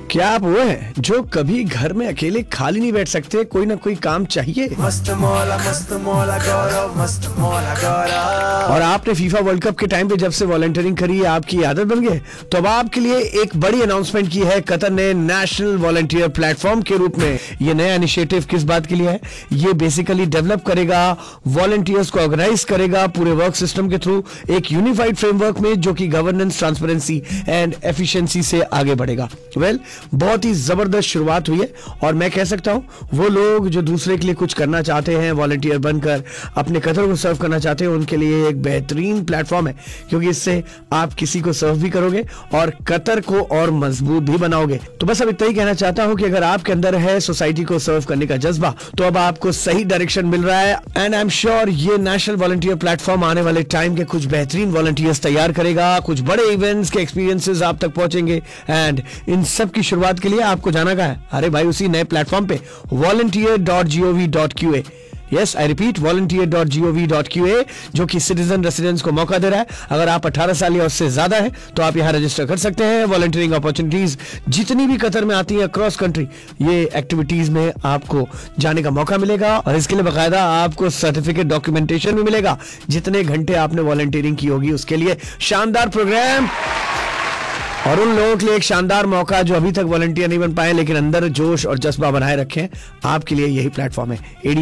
क्या आप वो हैं जो कभी घर में अकेले खाली नहीं बैठ सकते, कोई ना कोई काम चाहिए? मस्त मौला गौरव, मस्त मौला गौरव। और आपने फीफा वर्ल्ड कप के टाइम पे जब से वॉलंटियरिंग करी है, आपकी आदत बन गई। तो अब आपके लिए एक बड़ी अनाउंसमेंट की है कतर ने नेशनल वॉलंटियर प्लेटफॉर्म के रूप में। ये नया इनिशिएटिव किस बात के लिए है? ये बेसिकली डेवलप करेगा, वॉलंटियर्स को ऑर्गेनाइज करेगा पूरे वर्क सिस्टम के थ्रू एक यूनिफाइड फ्रेमवर्क में, जो कि गवर्नेंस, ट्रांसपेरेंसी एंड एफिशिएंसी से आगे बढ़ेगा। बहुत ही जबरदस्त शुरुआत हुई है और मैं कह सकता हूं वो लोग जो दूसरे के लिए कुछ करना चाहते हैं, वॉलंटियर बनकर अपने कतर को सर्व करना चाहते हैं, उनके लिए एक बेहतरीन प्लेटफॉर्म है, क्योंकि इससे आप किसी को सर्व भी करोगे और कतर को और मजबूत भी बनाओगे। तो बस अब इतना ही कहना चाहता हूं कि अगर आपके अंदर है सोसाइटी को सर्व करने का जज्बा, तो अब आपको सही डायरेक्शन मिल रहा है। एंड आई एम श्योर ये नेशनल वॉलंटियर प्लेटफॉर्म आने वाले टाइम के कुछ बेहतरीन वॉलंटियर्स तैयार करेगा, कुछ बड़े इवेंट्स के एक्सपीरियंसेस आप तक पहुंचेंगे। एंड इन सब की शुरुआत के लिए आपको जाना कहां है? अरे भाई, उसी नए प्लेटफॉर्म पे volunteer.gov.qa। Yes, I repeat, volunteer.gov.qa, जो कि सिटीजन रेसिडेंट्स को मौका दे रहा है। अगर आप 18 साल या उससे ज्यादा है तो आप यहां रजिस्टर कर सकते हैं। वॉलंटियरिंग अपॉर्चुनिटीज जितनी भी कतर में आती है अक्रॉस कंट्री, ये एक्टिविटीज में आपको जाने का मौका मिलेगा और इसके लिए बाकायदा आपको सर्टिफिकेट, डॉक्यूमेंटेशन भी मिलेगा। जितने घंटे आपने वॉलंटियरिंग की होगी उसके लिए शानदार प्रोग्राम, और उन लोगों के लिए एक शानदार मौका जो अभी तक वॉलंटियर नहीं बन पाए लेकिन अंदर जोश और जज्बा बनाए रखें। आपके लिए यही प्लेटफॉर्म है।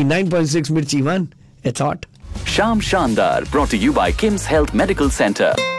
89.6 मिर्ची वन, इट्स हॉट। शाम शानदार, brought to you by Kim's Health Medical Center.